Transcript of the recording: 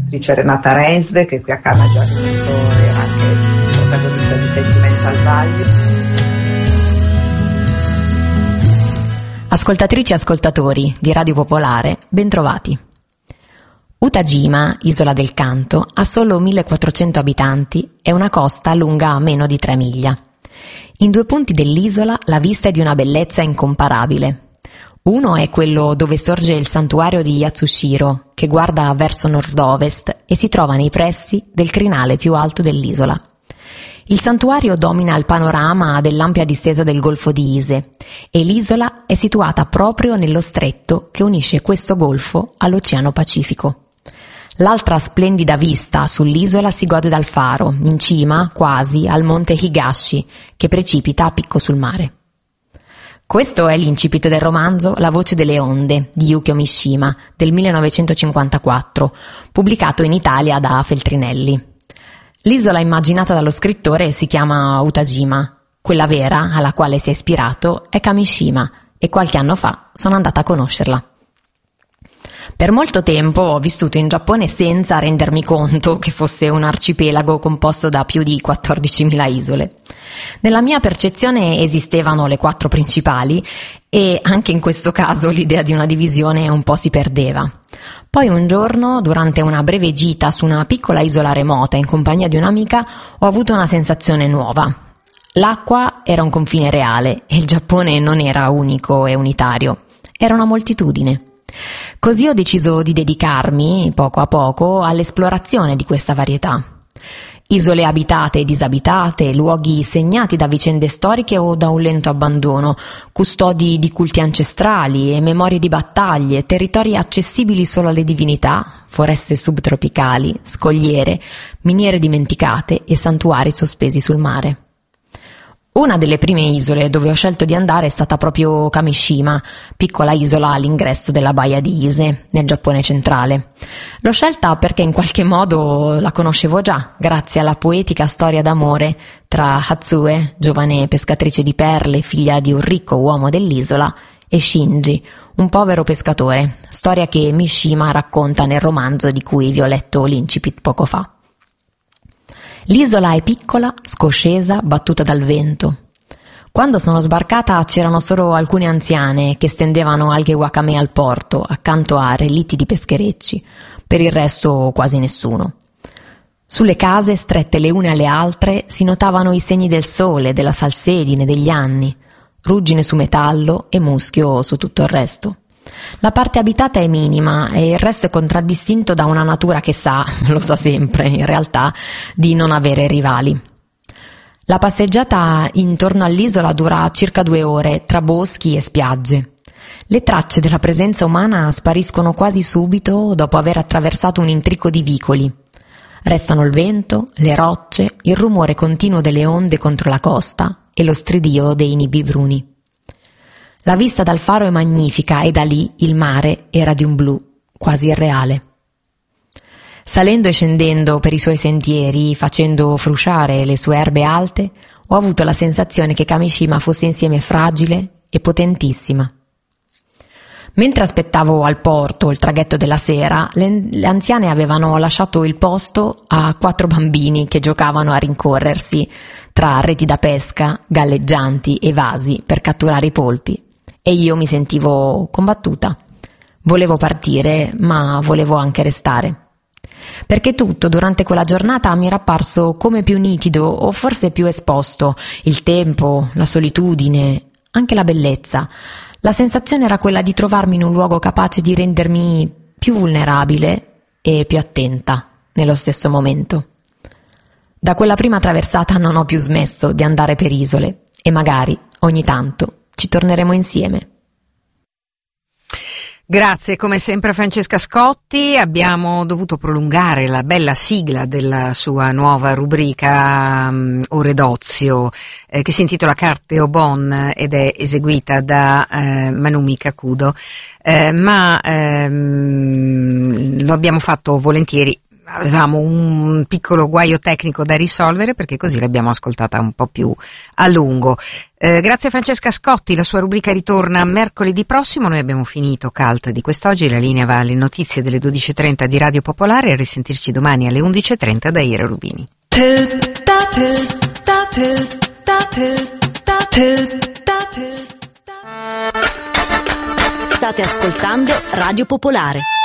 l'attrice Renata Reinsve, che qui a Canada era anche protagonista di Sentimental Value. Ascoltatrici e ascoltatori di Radio Popolare, bentrovati. Utajima, isola del Kanto, ha solo 1400 abitanti e una costa lunga meno di 3 miglia. In 2 punti dell'isola la vista è di una bellezza incomparabile. Uno è quello dove sorge il santuario di Yatsushiro, che guarda verso nord-ovest e si trova nei pressi del crinale più alto dell'isola. Il santuario domina il panorama dell'ampia distesa del golfo di Ise e l'isola è situata proprio nello stretto che unisce questo golfo all'Oceano Pacifico. L'altra splendida vista sull'isola si gode dal faro, in cima quasi al monte Higashi, che precipita a picco sul mare. Questo è l'incipit del romanzo La voce delle onde di Yukio Mishima del 1954, pubblicato in Italia da Feltrinelli. L'isola immaginata dallo scrittore si chiama Utajima, quella vera alla quale si è ispirato è Kamishima e qualche anno fa sono andata a conoscerla. Per molto tempo ho vissuto in Giappone senza rendermi conto che fosse un arcipelago composto da più di 14.000 isole. Nella mia percezione esistevano le 4 principali e anche in questo caso l'idea di una divisione un po' si perdeva. Poi un giorno, durante una breve gita su una piccola isola remota in compagnia di un'amica, ho avuto una sensazione nuova. L'acqua era un confine reale e il Giappone non era unico e unitario, era una moltitudine. Così ho deciso di dedicarmi, poco a poco, all'esplorazione di questa varietà. Isole abitate e disabitate, luoghi segnati da vicende storiche o da un lento abbandono, custodi di culti ancestrali e memorie di battaglie, territori accessibili solo alle divinità, foreste subtropicali, scogliere, miniere dimenticate e santuari sospesi sul mare. Una delle prime isole dove ho scelto di andare è stata proprio Kamishima, piccola isola all'ingresso della baia di Ise, nel Giappone centrale. L'ho scelta perché in qualche modo la conoscevo già, grazie alla poetica storia d'amore tra Hatsue, giovane pescatrice di perle, figlia di un ricco uomo dell'isola, e Shinji, un povero pescatore, storia che Mishima racconta nel romanzo di cui vi ho letto l'incipit poco fa. L'isola è piccola, scoscesa, battuta dal vento. Quando sono sbarcata c'erano solo alcune anziane che stendevano alghe wakame al porto, accanto a relitti di pescherecci. Per il resto quasi nessuno. Sulle case, strette le une alle altre, si notavano i segni del sole, della salsedine, degli anni, ruggine su metallo e muschio su tutto il resto. La parte abitata è minima e il resto è contraddistinto da una natura che sa, lo sa sempre in realtà, di non avere rivali. La passeggiata intorno all'isola dura circa 2 ore tra boschi e spiagge. Le tracce della presenza umana spariscono quasi subito dopo aver attraversato un intrico di vicoli. Restano il vento, le rocce, il rumore continuo delle onde contro la costa e lo stridio dei nibi bruni. La vista dal faro è magnifica e da lì il mare era di un blu quasi irreale. Salendo e scendendo per i suoi sentieri, facendo frusciare le sue erbe alte, ho avuto la sensazione che Kamishima fosse insieme fragile e potentissima. Mentre aspettavo al porto il traghetto della sera, le anziane avevano lasciato il posto a 4 bambini che giocavano a rincorrersi tra reti da pesca, galleggianti e vasi per catturare i polpi. E io mi sentivo combattuta. Volevo partire, ma volevo anche restare. Perché tutto durante quella giornata mi era apparso come più nitido o forse più esposto. Il tempo, la solitudine, anche la bellezza. La sensazione era quella di trovarmi in un luogo capace di rendermi più vulnerabile e più attenta nello stesso momento. Da quella prima traversata non ho più smesso di andare per isole e magari, ogni tanto, ci torneremo insieme. Grazie come sempre Francesca Scotti. Abbiamo dovuto prolungare la bella sigla della sua nuova rubrica Ore d'Ozio che si intitola Carte Obon ed è eseguita da Manumi Kakudo, ma lo abbiamo fatto volentieri avevamo un piccolo guaio tecnico da risolvere, perché così l'abbiamo ascoltata un po' più a lungo. Grazie a Francesca Scotti, la sua rubrica ritorna mercoledì prossimo. Noi abbiamo finito Cult di quest'oggi, la linea va alle notizie delle 12.30 di Radio Popolare e a risentirci domani alle 11.30 da Ira Rubini. State ascoltando Radio Popolare.